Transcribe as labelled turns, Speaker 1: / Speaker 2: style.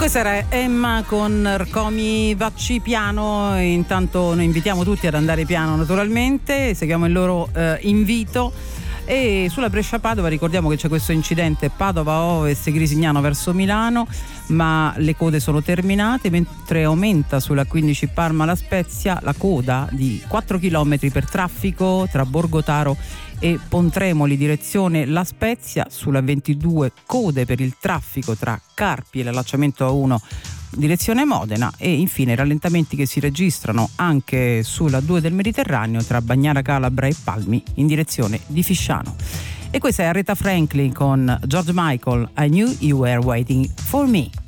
Speaker 1: Questa era Emma con Rcomi Vacci piano. Intanto noi invitiamo tutti ad andare piano, naturalmente, seguiamo il loro invito. E sulla Brescia-Padova ricordiamo che c'è questo incidente Padova Ovest Grisignano verso Milano, ma le code sono terminate, mentre aumenta sulla 15 Parma La Spezia la coda di 4 km per traffico tra Borgotaro e Pontremoli direzione La Spezia, sulla 22 code per il traffico tra Carpi e l'allacciamento A1 direzione Modena, e infine rallentamenti che si registrano anche sulla 2 del Mediterraneo tra Bagnara Calabra e Palmi in direzione di Fisciano. E questa è Aretha Franklin con George Michael, I Knew You Were Waiting for Me.